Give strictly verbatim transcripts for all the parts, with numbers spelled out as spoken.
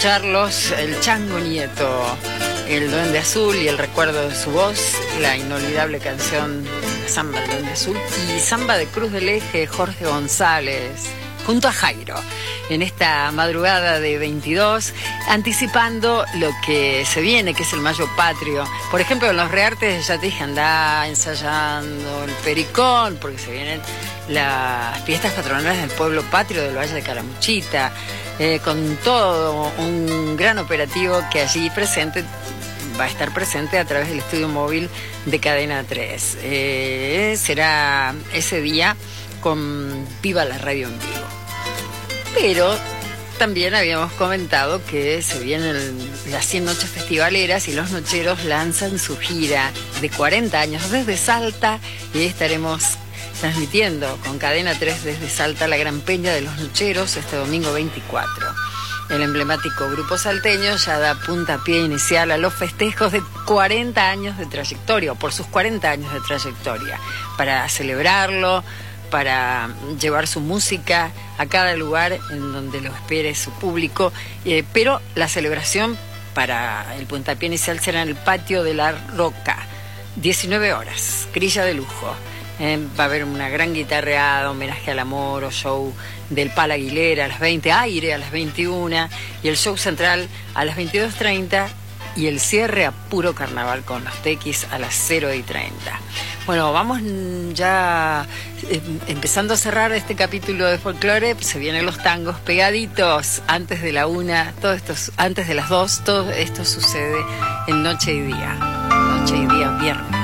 escucharlos, el Chango Nieto, el Duende Azul y el recuerdo de su voz, la inolvidable canción Samba del Duende Azul y Samba de Cruz del Eje, Jorge González, junto a Jairo, en esta madrugada de veintidós, anticipando lo que se viene, que es el Mayo Patrio. Por ejemplo, en los Reartes ya te dije, andá ensayando el Pericón, porque se vienen las fiestas patronales del pueblo patrio del Valle de Calamuchita, eh, con todo un gran operativo que allí presente va a estar presente a través del estudio móvil de Cadena tres. Eh, será ese día con Viva la Radio en vivo. Pero también habíamos comentado que se vienen las cien noches festivaleras y los nocheros lanzan su gira de cuarenta años desde Salta y estaremos transmitiendo con Cadena tres desde Salta la Gran Peña de los Nocheros este domingo veinticuatro. El emblemático grupo salteño ya da puntapié inicial a los festejos de cuarenta años de trayectoria, o por sus cuarenta años de trayectoria, para celebrarlo, para llevar su música a cada lugar en donde lo espere su público, eh, pero la celebración para el puntapié inicial será en el Patio de la Roca, diecinueve horas, grilla de lujo. Eh, va a haber una gran guitarreada, homenaje al amor o show del Pal Aguilera a las veinte, Aire a las veintiuna y el show central a las veintidós treinta y el cierre a puro carnaval con los tequis a las cero y treinta. Bueno, vamos ya eh, empezando a cerrar este capítulo de folclore. Se vienen los tangos pegaditos antes de la una, todo esto, antes de las dos, todo esto sucede en Noche y Día, Noche y Día viernes.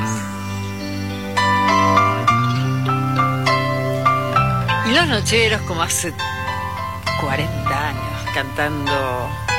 Y los nocheros, como hace cuarenta años, cantando